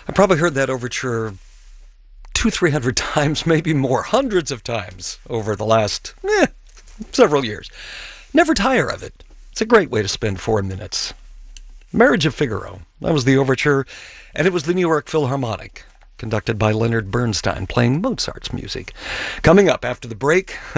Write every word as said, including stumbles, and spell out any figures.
I probably heard that overture two, three hundred times, maybe more, hundreds of times over the last eh, several years. Never tire of it. It's a great way to spend four minutes. Marriage of Figaro. That was the overture, and it was the New York Philharmonic, conducted by Leonard Bernstein, playing Mozart's music. Coming up after the break,